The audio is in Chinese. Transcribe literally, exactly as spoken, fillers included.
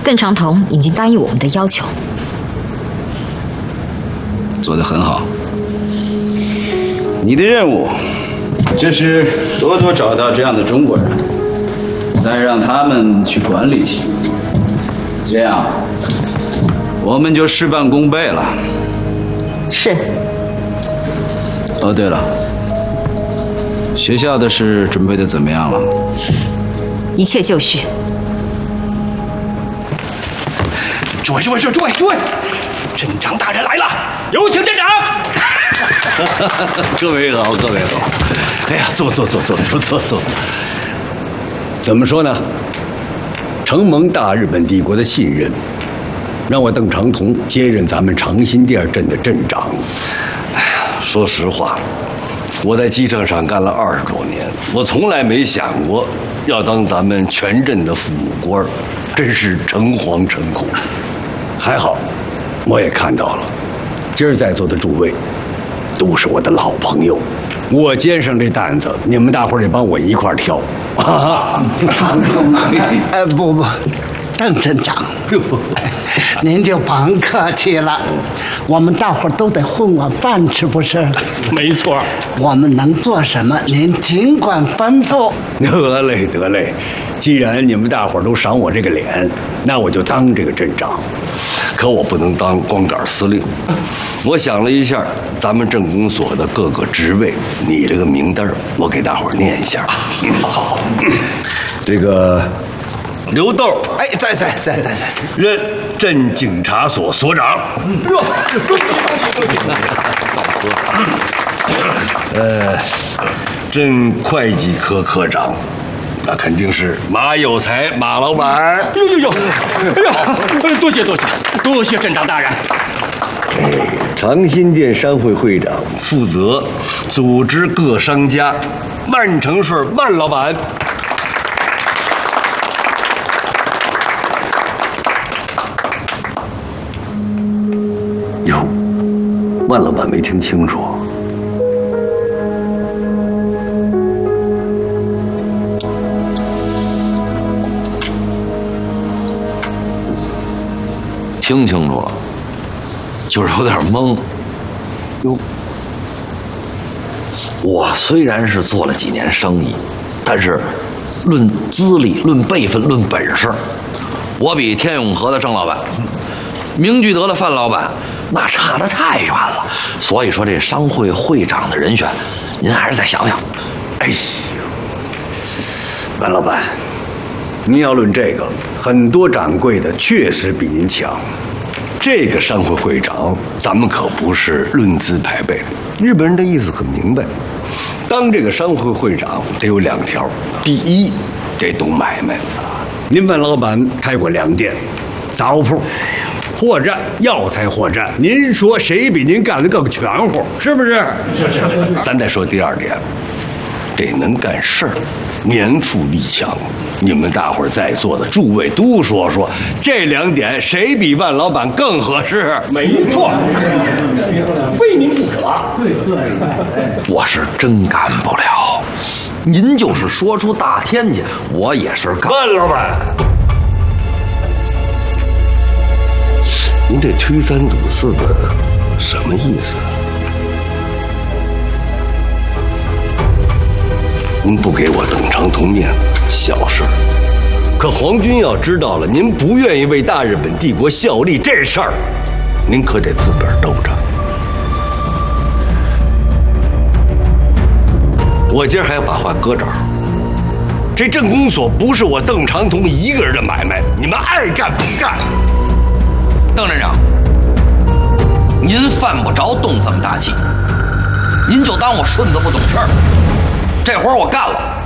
邓长统已经答应我们的要求， 做得很好。你的任务就是多多找到这样的中国人，再让他们去管理起，这样我们就事半功倍了。 是。 哦，对了，学校的事准备的怎么样了？ 一切就绪。 诸位，诸位，诸位，诸位，镇长大人来了，有请镇长。 各位好，各位好。哎呀，坐坐坐坐坐坐坐。怎么说呢？承蒙大日本帝国的信任，让我邓长统接任咱们长辛店镇的镇长。哎呀，说实话，我在机场上干了二十多年，我从来没想过要当咱们全镇的父母官，真是诚惶诚恐。还好，我也看到了，今儿在座的诸位都是我的老朋友，我肩上这担子，你们大伙儿得帮我一块儿挑啊！ 长统，呃，不不，邓镇长，您就甭客气了，我们大伙儿都得混碗饭吃，不是？ 没错， 我们能做什么，您尽管吩咐。 得嘞，得嘞，既然你们大伙儿都赏我这个脸，那我就当这个镇长。可我不能当光杆司令。我想了一下，咱们镇公所的各个职位拟了个名单，我给大伙儿念一下。好好好，这个刘豆， 哎，在在在在在， 任镇警察所所长。 哟，恭喜恭喜恭喜！ 呃，镇会计科科长。那肯定是马有才，马老板。 呦呦呦！哎呀，多谢多谢多谢镇长大人。 哎，长辛店商会会长，负责组织各商家，万成顺万老板。哟，万老板没听清楚。 听清楚了，就是有点懵。哟，我虽然是做了几年生意，但是论资历、论辈分、论本事，我比天永和的郑老板、明聚德的范老板那差得太远了。所以说，这商会会长的人选，您还是再想想。 哎呦，万老板，您要论这个，很多掌柜的确实比您强。这个商会会长，咱们可不是论资排辈。日本人的意思很明白，当这个商会会长得有两条：第一，得懂买卖。您万老板开过粮店、杂货铺、货站、药材货站，您说谁比您干得更全乎？是不是？是是是。咱再说第二点，得能干事儿，年富力强。你们大伙儿在座的诸位都说说，这两点谁比万老板更合适？ 没错，非您不可。对对， 我是真干不了。您就是说出大天去，我也是干。 万老板，您这推三阻四的什么意思？您不给我邓长统面子，小事。可皇军要知道了，您不愿意为大日本帝国效力这事儿，您可得自个儿兜着。我今儿还要把话搁这儿，这镇公所不是我邓长统一个人的买卖，你们爱干不干。 邓镇长，您犯不着动这么大气，您就当我顺子不懂事儿。这活儿我干了，